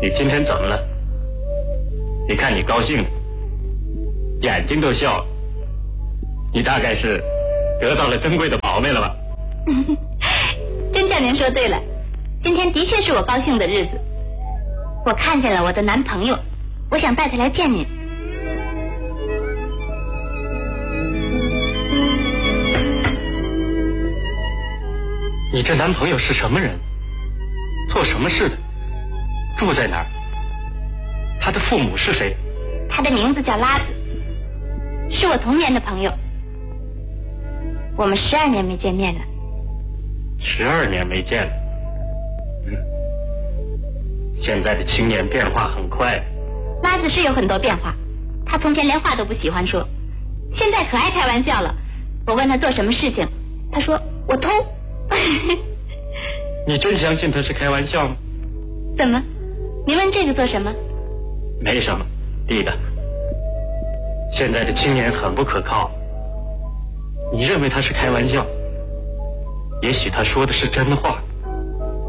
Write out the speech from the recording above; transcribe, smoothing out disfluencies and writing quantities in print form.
你今天怎么了？你看你高兴，眼睛都笑了，你大概是得到了珍贵的宝贝了吧？ 真叫您说对了，今天的确是我高兴的日子。我看见了我的男朋友，我想带他来见您。 你这男朋友是什么人？做什么事的？住在哪儿？他的父母是谁？ 他的名字叫拉子，是我童年的朋友。我们12年没见面了。 12年没见了。现在的青年变化很快。 拉子是有很多变化，他从前连话都不喜欢说，现在可爱开玩笑了。我问他做什么事情，他说我偷。 你真相信他是开玩笑吗？ 怎么？您问这个做什么？ 没什么，弟的。现在的青年很不可靠。你认为他是开玩笑，也许他说的是真话。